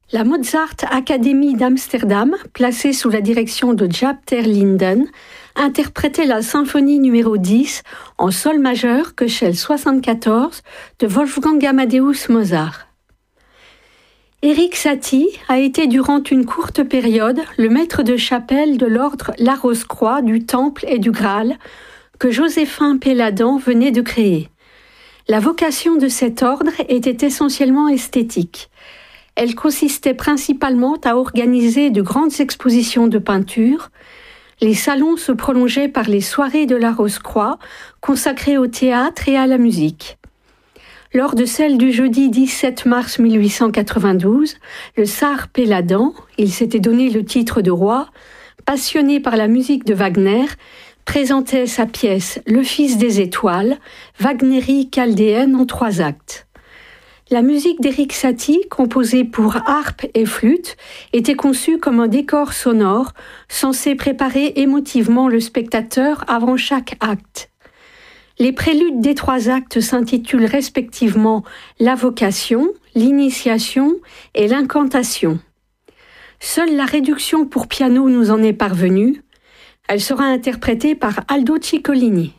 La Mozart Academy d'Amsterdam, placée sous la direction de Jaap ter Linden, interprétait la symphonie numéro 10 en sol majeur Köchel 74 de Wolfgang Amadeus Mozart. Erik Satie a été durant une courte période le maître de chapelle de l'ordre La Rose-Croix du Temple et du Graal que Joséphin Péladan venait de créer. La vocation de cet ordre était essentiellement esthétique. Elle consistait principalement à organiser de grandes expositions de peinture. Les salons se prolongeaient par les soirées de la Rose-Croix, consacrées au théâtre et à la musique. Lors de celle du jeudi 17 mars 1892, le Tsar Péladan, il s'était donné le titre de roi, passionné par la musique de Wagner, présentait sa pièce « Le Fils des étoiles », Wagnérie chaldéenne en 3 actes. La musique d'Erik Satie, composée pour harpe et flûte, était conçue comme un décor sonore censé préparer émotivement le spectateur avant chaque acte. Les préludes des 3 actes s'intitulent respectivement La vocation, l'Initiation et l'Incantation. Seule la réduction pour piano nous en est parvenue. Elle sera interprétée par Aldo Ciccolini.